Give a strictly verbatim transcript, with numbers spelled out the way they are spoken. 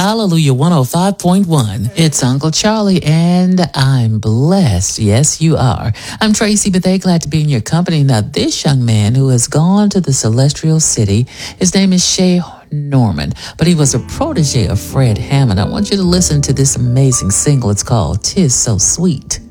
Hallelujah one oh five point one. It's Uncle Charlie, and I'm blessed. Yes, you are. I'm Tracy Bethea, glad to be in your company. Now, this young man who has gone to the celestial city, his name is Shay Norman, but he was a protege of Fred Hammond. I want you to listen to this amazing single. It's called "'Tis So Sweet."